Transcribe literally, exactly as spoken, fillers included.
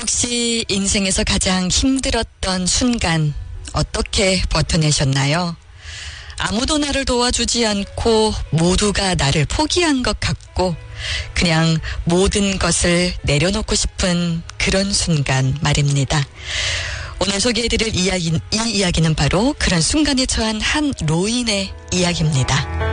혹시 인생에서 가장 힘들었던 순간 어떻게 버텨내셨나요? 아무도 나를 도와주지 않고 모두가 나를 포기한 것 같고 그냥 모든 것을 내려놓고 싶은 그런 순간 말입니다. 오늘 소개해드릴 이야기, 이 이야기는 바로 그런 순간에 처한 한 노인의 이야기입니다.